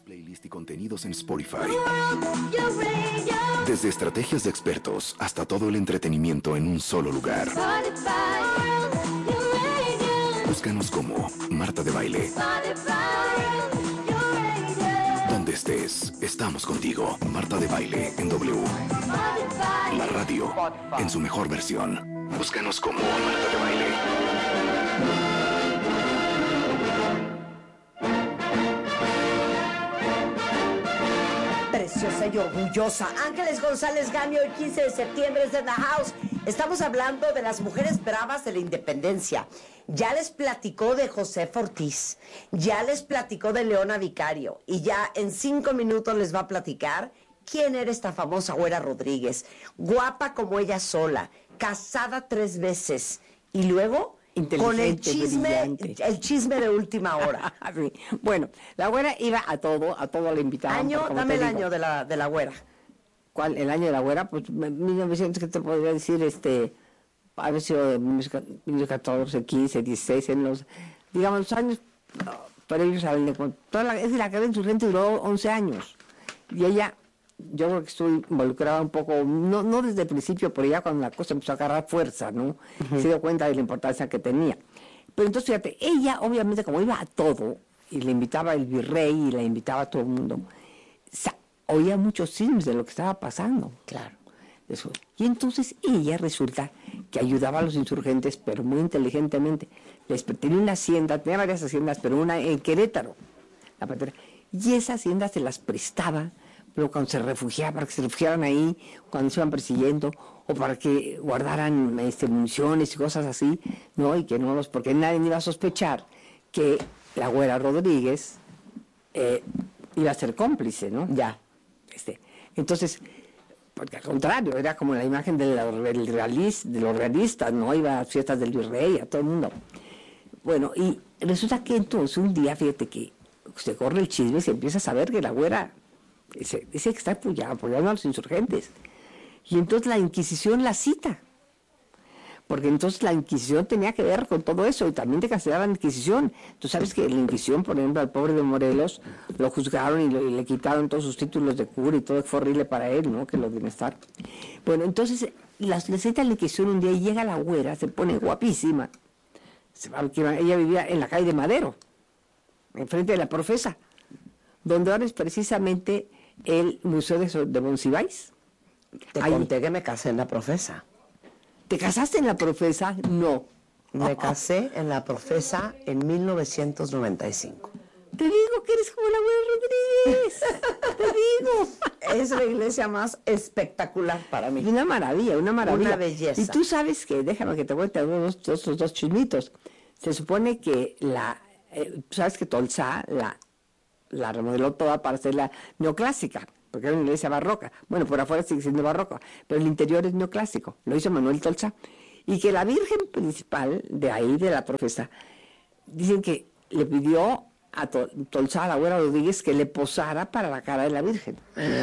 Playlist y contenidos en Spotify. Desde estrategias de expertos hasta todo el entretenimiento en un solo lugar. Búscanos como Marta de Baile. Donde estés, estamos contigo. Marta de Baile en W. La radio en su mejor versión. Búscanos como Marta de Baile. Preciosa y orgullosa. Ángeles González Gamio, el 15 de septiembre es de The House. Estamos hablando de las mujeres bravas de la independencia. Ya les platicó de José Ortiz, ya les platicó de Leona Vicario y ya en 5 minutos les va a platicar quién era esta famosa Güera Rodríguez. Guapa como ella sola, casada 3 veces y luego con el chisme de última hora. Sí. Bueno, la Güera iba a todo la invitaban. Dame el año de la Güera. ¿Cuál? ¿El año de la Güera? Pues 1900, ¿qué te podría decir? Ha sido de 1914, 15, 16, en los, digamos, los años previos al es la carrera insurgente duró 11 años. Y ella, yo creo que estuvo involucrada un poco, no desde el principio, pero ya cuando la cosa empezó a agarrar fuerza, ¿no? Se dio cuenta de la importancia que tenía. Pero entonces, fíjate, ella, obviamente, como iba a todo, y le invitaba el virrey, y la invitaba a todo el mundo, oía muchos chismes de lo que estaba pasando. Claro. Eso. Y entonces ella resulta que ayudaba a los insurgentes, pero muy inteligentemente. Tenía una hacienda, tenía varias haciendas, pero una en Querétaro, la patera. Y esa hacienda se las prestaba, pero cuando se refugiaban, para que se refugiaran ahí, cuando se iban persiguiendo, o para que guardaran municiones y cosas así, ¿no? Y que no porque nadie iba a sospechar que la Güera Rodríguez iba a ser cómplice, ¿no? Ya. Entonces, porque al contrario, era como la imagen de los realistas, ¿no? Iba a fiestas del virrey, a todo el mundo. Bueno, y resulta que entonces un día, fíjate que se corre el chisme y se empieza a saber que la Güera dice que está apoyando a los insurgentes. Y entonces la Inquisición la cita. Porque entonces la Inquisición tenía que ver con todo eso, y también te cancelaban la Inquisición. Tú sabes que la Inquisición, por ejemplo, al pobre de Morelos, lo juzgaron y le quitaron todos sus títulos de cura y todo, fue horrible para él, ¿no? Que lo bienestar. Bueno, entonces, le cita la Inquisición un día y llega la Güera, se pone guapísima. Ella vivía en la calle de Madero, enfrente de la Profesa, donde ahora es precisamente el Museo de Monsiváis. Te conté que me casé en la Profesa. ¿Te casaste en la Profesa? No. Me casé en la Profesa en 1995. Te digo que eres como la Güera Rodríguez. Te digo. Es la iglesia más espectacular para mí. Una maravilla, una maravilla. Una belleza. Y tú sabes que, déjame que te cuente los dos chismitos. Se supone que sabes que Tolsá la remodeló toda para hacerla neoclásica, porque era una iglesia barroca. Bueno, por afuera sigue siendo barroca, pero el interior es neoclásico. Lo hizo Manuel Tolsá. Y que la Virgen principal de ahí, de la Profesa, dicen que le pidió a Tolsá, a la Güera Rodríguez, que le posara para la cara de la Virgen.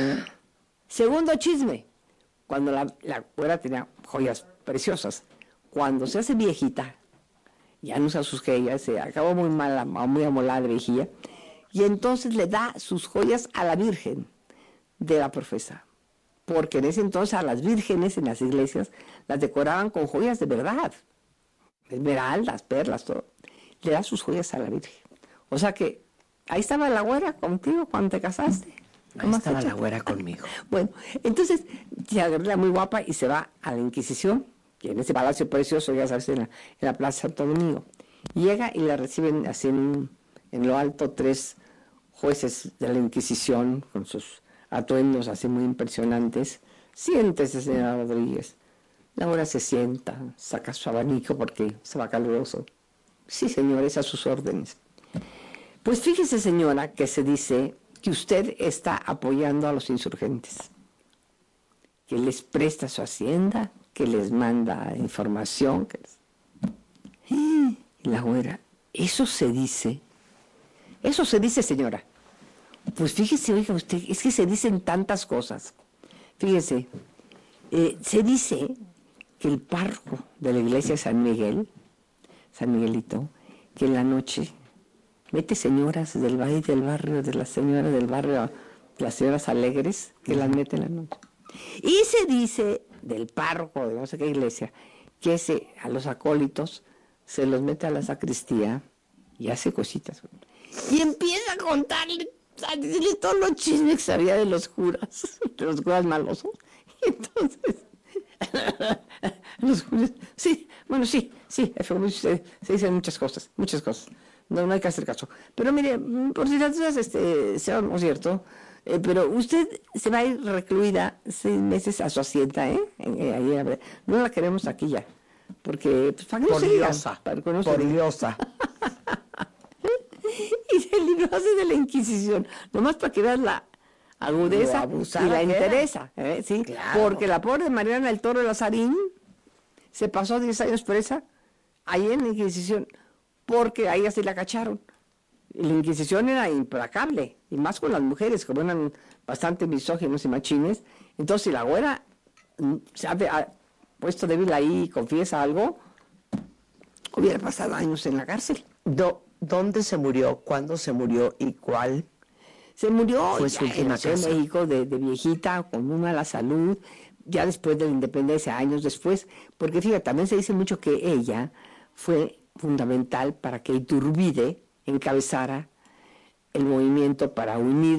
Segundo chisme, cuando la Güera tenía joyas preciosas, cuando se hace viejita, ya no usa sus joyas, se acabó muy mala, muy amolada de viejilla, y entonces le da sus joyas a la Virgen de la Profesa, porque en ese entonces a las vírgenes en las iglesias las decoraban con joyas de verdad, esmeraldas, perlas, todo. Le da sus joyas a la Virgen. O sea que ahí estaba la Güera contigo cuando te casaste. Ahí estaba la Güera conmigo. Bueno, entonces se agarra muy guapa y se va a la Inquisición, que en ese palacio precioso, ya sabes, en la Plaza Santo Domingo. Llega y la reciben así en lo alto 3 jueces de la Inquisición con sus atuendos así muy impresionantes. Siéntese, señora Rodríguez. La Güera se sienta, saca su abanico porque se va caluroso. Sí, señores, a sus órdenes. Pues fíjese, señora, que se dice que usted está apoyando a los insurgentes, que les presta su hacienda, que les manda información. Y la Güera, eso se dice, señora. Pues fíjese, oiga usted, es que se dicen tantas cosas. Fíjese, se dice que el párroco de la iglesia de San Miguelito, que en la noche mete señoras del barrio, de las señoras del barrio, las señoras alegres, que las mete en la noche. Y se dice del párroco de no sé qué iglesia, que a los acólitos se los mete a la sacristía y hace cositas. Y empieza a contarle, a decirle todos los chismes que sabía de los curas malosos. Y entonces, los curas, sí, bueno, sí, se dicen muchas cosas. No hay que hacer caso. Pero mire, por si las dudas, sea no cierto, pero usted se va a ir recluida 6 meses a su hacienda, ahí, no la queremos aquí ya. Porque, pues, para que no se diga, por diosa. Y el libro hace de la Inquisición, nomás para que veas la agudeza y la interesa, ¿sí? Claro. Porque la pobre Mariana del Toro Lazarín se pasó 10 años presa ahí en la Inquisición, porque ahí así la cacharon. Y la Inquisición era implacable, y más con las mujeres, como eran bastante misóginos y machines. Entonces, si la güera se ha puesto débil ahí y confiesa algo, hubiera pasado años en la cárcel. ¿Dónde se murió? ¿Cuándo se murió? ¿Y cuál? Se murió Fue su última en México de viejita, con muy mala salud, ya después de la independencia, años después, porque fíjate, también se dice mucho que ella fue fundamental para que Iturbide encabezara el movimiento para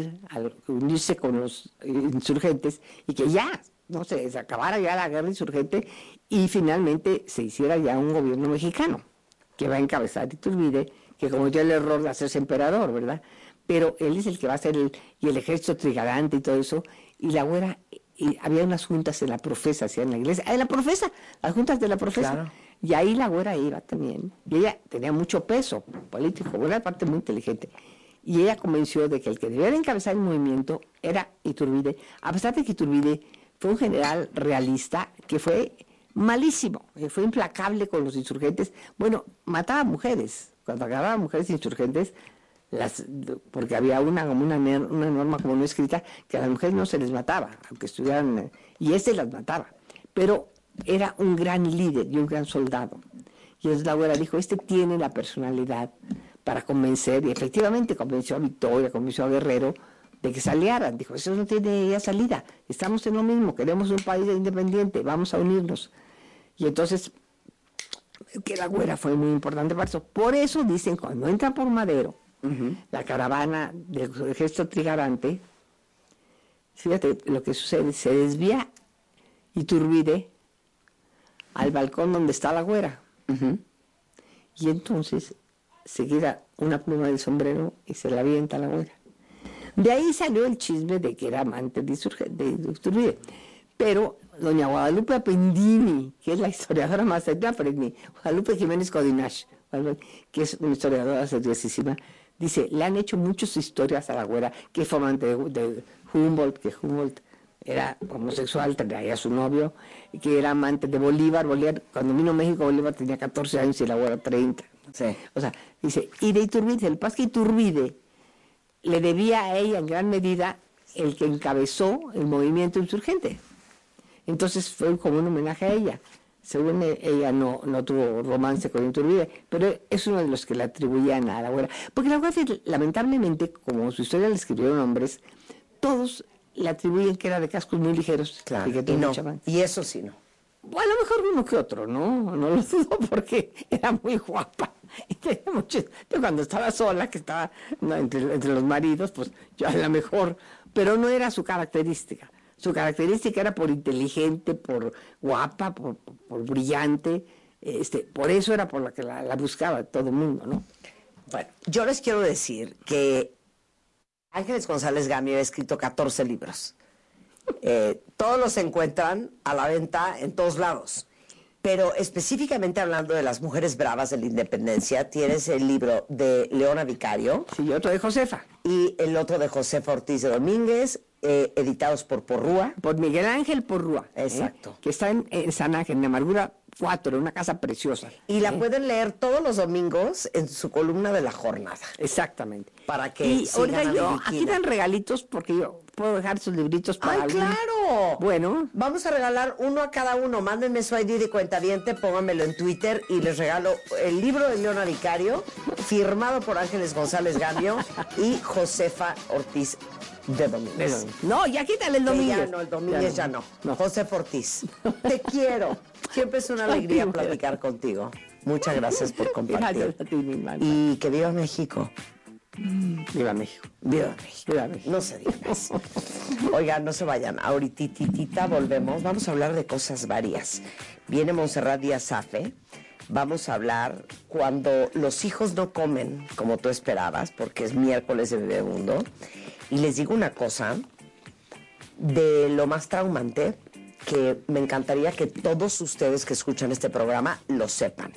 unirse con los insurgentes y que ya, no sé, se acabara ya la guerra insurgente y finalmente se hiciera ya un gobierno mexicano que va a encabezar Iturbide, que cometió el error de hacerse emperador, ¿verdad? Pero él es el que va a hacer y el ejército trigarante y todo eso, y la güera, y había unas juntas en la profesa, hacían en la iglesia, las juntas de la profesa, claro. Y ahí la güera iba también, y ella tenía mucho peso político, era parte muy inteligente, y ella convenció de que el que debía de encabezar el movimiento era Iturbide, a pesar de que Iturbide fue un general realista que fue malísimo, fue implacable con los insurgentes, bueno, mataba mujeres, cuando agarraba mujeres insurgentes, porque había una norma como no escrita, que a las mujeres no se les mataba, aunque estuvieran, y las mataba, pero era un gran líder y un gran soldado. Y entonces la güera dijo, tiene la personalidad para convencer, y efectivamente convenció a Victoria, convenció a Guerrero, de que se aliaran. Dijo, eso no tiene ya salida, estamos en lo mismo, queremos un país independiente, vamos a unirnos. Y entonces, que la güera fue muy importante para eso. Por eso dicen, cuando entra por Madero, la caravana del ejército trigarante, fíjate lo que sucede, se desvía Iturbide al balcón donde está la güera. Y entonces se queda una pluma del sombrero y se la avienta a la güera. De ahí salió el chisme de que era amante de Iturbide. Pero doña Guadalupe Apendini, que es la historiadora más cercana, Guadalupe Jiménez Codinash, que es una historiadora seriosísima, dice, le han hecho muchas historias a la güera, que fue amante de Humboldt, que Humboldt era homosexual, traía a su novio, que era amante de Bolívar. Cuando vino a México, Bolívar tenía 14 años y la güera 30. Sí. O sea, dice, y de Iturbide, el paz que Iturbide le debía a ella en gran medida el que encabezó el movimiento insurgente. Entonces fue como un homenaje a ella. Según ella no tuvo romance con Iturbide, pero es uno de los que le atribuían a la güera. Porque la güera, lamentablemente, como su historia la escribieron hombres, todos le atribuyen que era de cascos muy ligeros. Claro, y eso sí no. Bueno, a lo mejor uno que otro, ¿no? No lo dudo porque era muy guapa. Y tenía mucho, yo cuando estaba sola, que estaba entre los maridos, pues yo a lo mejor, pero no era su característica. Su característica era por inteligente, por guapa, por brillante, por eso era por la que la buscaba todo el mundo, ¿no? Bueno, yo les quiero decir que Ángeles González Gamio ha escrito 14 libros. Todos los se encuentran a la venta en todos lados. Pero específicamente hablando de las mujeres bravas de la independencia, tienes el libro de Leona Vicario. Sí, y otro de Josefa. Y el otro de Josefa Ortiz de Domínguez, editados por Porrúa. Por Miguel Ángel Porrúa. Exacto. Que está en San Ángel, en Amargura 4, una casa preciosa. Y la pueden leer todos los domingos en su columna de La Jornada. Exactamente. Para que y ahorita sigan a aquí dan regalitos porque yo puedo dejar sus libritos para ¡Ay, algún- claro! Bueno. Vamos a regalar uno a cada uno. Mándenme su ID de cuentaviente, pónganmelo en Twitter y les regalo el libro de Leona Vicario, firmado por Ángeles González Gambio y Josefa Ortiz de Domínguez. No, ya quítale el Que Domínguez. ya no, el Domínguez ya no. Josefa Ortiz. Te quiero. Siempre es una Ay, alegría qué platicar contigo. Muchas gracias por compartir. Gracias a ti, mi hermana. Y que viva México. Viva México. Viva México. Viva México. No se diga más. Oigan, no se vayan. Ahorita volvemos. Vamos a hablar de cosas varias. Viene Montserrat Díaz Safe. Vamos a hablar cuando los hijos no comen como tú esperabas, porque es miércoles de Bebemundo. Y les digo una cosa, de lo más traumante, que me encantaría que todos ustedes que escuchan este programa lo sepan.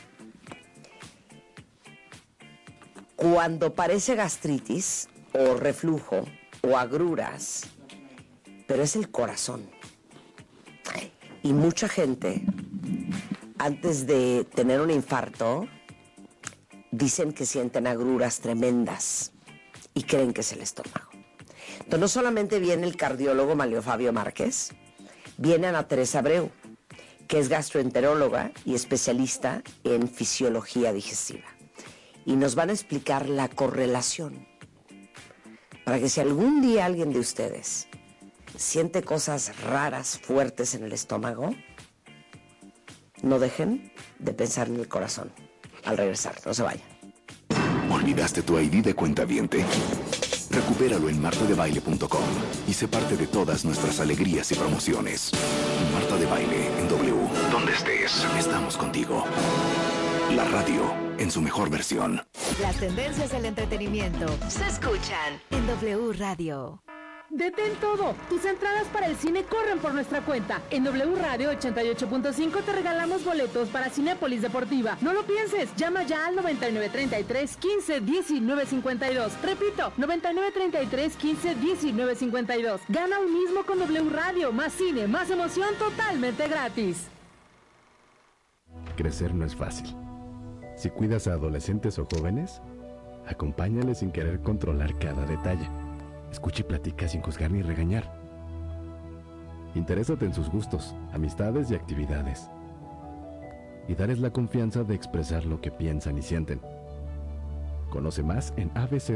Cuando parece gastritis o reflujo o agruras, pero es el corazón. Y mucha gente, antes de tener un infarto, dicen que sienten agruras tremendas y creen que es el estómago. Entonces, no solamente viene el cardiólogo Manlio Fabio Márquez, viene Ana Teresa Abreu, que es gastroenteróloga y especialista en fisiología digestiva. Y nos van a explicar la correlación para que si algún día alguien de ustedes siente cosas raras, fuertes en el estómago, no dejen de pensar en el corazón. Al regresar, no se vayan. ¿Olvidaste tu ID de cuentaviente? Recupéralo en martadebaile.com y sé parte de todas nuestras alegrías y promociones. Marta de Baile en W. Donde estés, estamos contigo. La radio en su mejor versión. Las tendencias del entretenimiento se escuchan en W Radio. Detén todo. Tus entradas para el cine corren por nuestra cuenta. En W Radio 88.5 te regalamos boletos para Cinépolis Deportiva. No lo pienses. Llama ya al 9933 15 19 52. Repito, 9933 15 19 52. Gana hoy mismo con W Radio. Más cine, más emoción, totalmente gratis. Crecer no es fácil. Si cuidas a adolescentes o jóvenes, acompáñales sin querer controlar cada detalle. Escucha y platica sin juzgar ni regañar. Interésate en sus gustos, amistades y actividades. Y darles la confianza de expresar lo que piensan y sienten. Conoce más en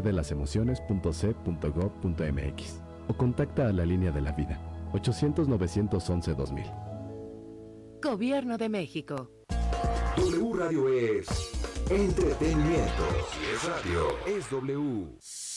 abcdelasemociones.c.gov.mx o contacta a la línea de la vida 800-911-2000. Gobierno de México. W Radio es entretenimiento. Si es radio, es W.